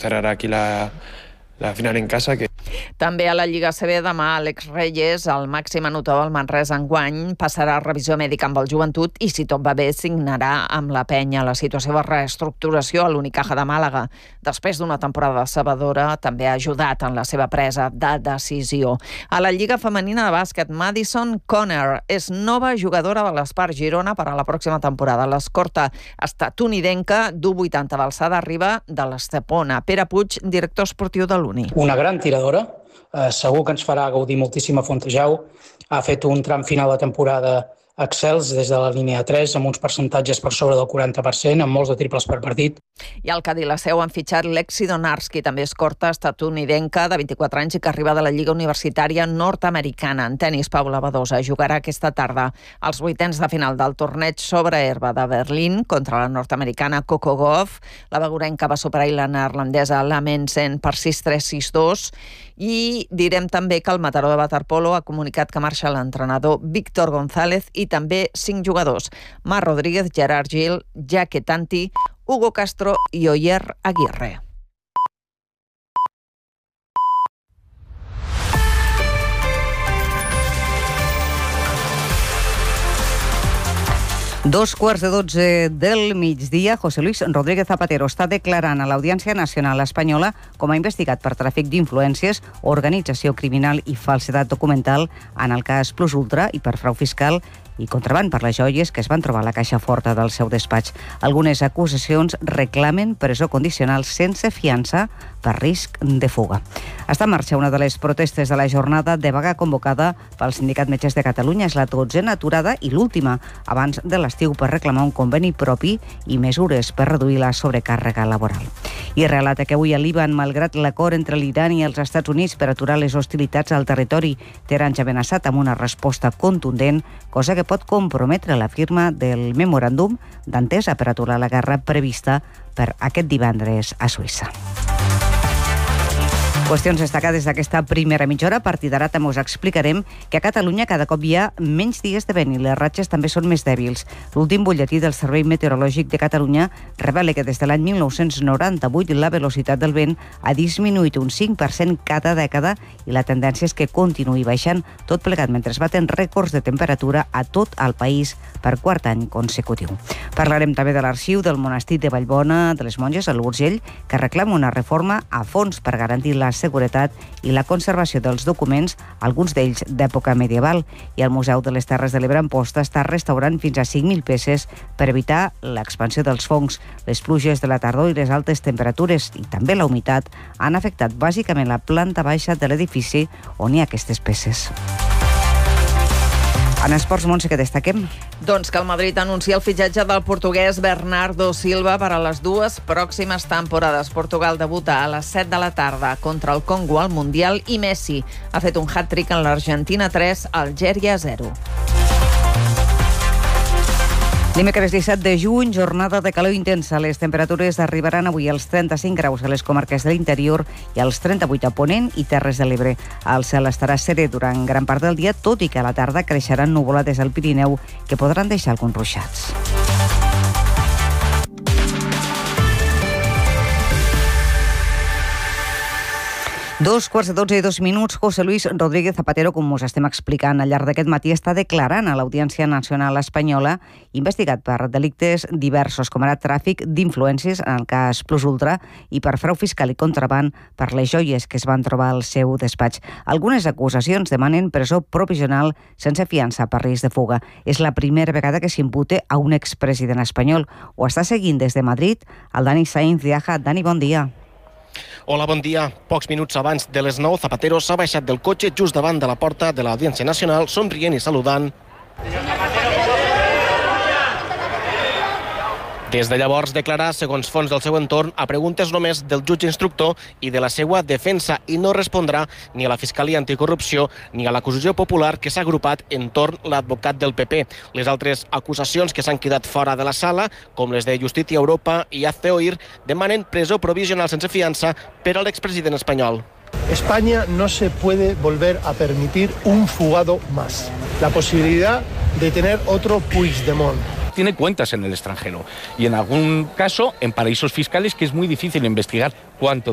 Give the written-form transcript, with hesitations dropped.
cerrar aquí la final en casa. També a la Lliga CB demà Àlex Reyes, el màxim anotador del Manresa enguany, passarà a revisió mèdica amb el Joventut i, si tot va bé, signarà amb la Penya. La situació de reestructuració a l'Unicaja de Màlaga, després d'una temporada decebedora, també ha ajudat en la seva presa de decisió. A la Lliga femenina de bàsquet, Madison Conner és nova jugadora de l'Espart Girona per a la pròxima temporada. L'escorta estatunidenca d'1,80 d'alçada arriba de l'Estepona. Pere Puig, director esportiu de l'Uni. Una gran tiradora, segur que ens farà gaudir moltíssim a Fontejau. Ha fet un tram final de temporada excels des de la línia 3, amb uns percentatges per sobre del 40%, amb molts de triples per partit. I al Cadí la Seu han fitxat Lexi Donarski, també escorta estatunidenca de 24 anys i que arriba de la Lliga Universitària Nord-Americana. En tenis, Paula Badosa jugarà aquesta tarda als 8ens de final del torneig sobre herba de Berlín contra la nord-americana Coco Gauff. La begurenca va superar la neerlandesa Lamensen per 6-3, 6-2. I direm també que el Mataró de waterpolo ha comunicat que marxa l'entrenador Víctor González i també 5 jugadors: Mar Rodríguez, Gerard Gil, Jaque Tanti, Hugo Castro i Oyer Aguirre. Dos quarts de 12 del migdia, José Luis Rodríguez Zapatero està declarant a l'Audiència Nacional Espanyola com a investigat per tràfic d'influències, organització criminal i falsedat documental en el cas Plus Ultra i per frau fiscal i contraban per les joies que es van trobar a la caixa forta del seu despatx. Algunes acusacions reclamen presó condicional sense fiança per risc de fuga. Està en marxa una de les protestes de la jornada de vaga convocada pel Sindicat Metges de Catalunya. És la 12a aturada i l'última abans de l'estiu per reclamar un conveni propi i mesures per reduir la sobrecàrrega laboral. I relata que avui a Líban, malgrat l'acord entre l'Iran i els Estats Units per aturar les hostilitats al territori, Teheran ja ha amenaçat amb una resposta contundent, cosa que pot comprometre la firma del memoràndum d'entesa per aturar la guerra prevista per aquest divendres a Suïssa. Qüestions destacades d'aquesta primera mitja hora. A partir d'ara també us explicarem que a Catalunya cada cop hi ha menys dies de vent i les ratxes també són més dèbils. L'últim butlletí del Servei Meteorològic de Catalunya revela que des de l'any 1998 la velocitat del vent ha disminuït un 5% cada dècada i la tendència és que continuï baixant, tot plegat mentre es baten rècords de temperatura a tot el país per quart any consecutiu. Parlarem també de l'arxiu del monestir de Vallbona de les Monges a l'Urgell, que reclama una reforma a fons per garantir la seguretat i la conservació dels documents, alguns d'ells d'època medieval. I el Museu de les Terres de l'Ebre Amposta està restaurant fins a 5.000 peces per evitar l'expansió dels fongs. Les pluges de la tardor i les altes temperatures i també la humitat han afectat bàsicament la planta baixa de l'edifici on hi ha aquestes peces. En esports, Montse, què destaquem? Doncs que el Madrid anuncia el fitxatge del portuguès Bernardo Silva per a les 2 pròximes temporades. Portugal debuta a les 7 de la tarda contra el Congo al Mundial i Messi ha fet un hat-trick en l'Argentina 3, Algèria 0. Dimecres 17 de juny, jornada de calor intensa. Les temperatures arribaran avui als 35 graus a les comarques de l'interior i als 38 a Ponent i Terres de l'Ebre. El cel estarà serè durant gran part del dia, tot i que a la tarda creixeran nuvolades al Pirineu que podran deixar alguns ruixats. Dos quarts de 12 i 2 minuts. José Luis Rodríguez Zapatero, com us estem explicant al llarg d'aquest matí, està declarant a l'Audiència Nacional Espanyola, investigat per delictes diversos, com ara tràfic d'influències en el cas Plus Ultra i per frau fiscal i contraban per les joies que es van trobar al seu despatx. Algunes acusacions demanen presó provisional sense fiança per risc de fuga. És la primera vegada que s'impute a un expresident espanyol. Ho està seguint des de Madrid el Dani Sainz de Aja. Dani, bon dia. Hola, bon dia. Pocs minuts abans de les 9, Zapatero s'ha baixat del cotxe just davant de la porta de l'Audiència Nacional, somrient i saludant. Des de llavors declarà, segons fons del seu entorn, a preguntes només del jutge instructor i de la seva defensa i no respondrà ni a la Fiscalia Anticorrupció ni a l'acusació popular que s'ha agrupat entorn l'advocat del PP. Les altres acusacions que s'han quedat fora de la sala, com les de Justícia Europa i Hazte Oír, demanen presó provisional sense fiança per a l'expresident espanyol. España no se puede volver a permitir un fugado más. La posibilidad de tener otro Puigdemont. Tiene cuentas en el extranjero y en algún caso en paraísos fiscales que es muy difícil investigar cuánto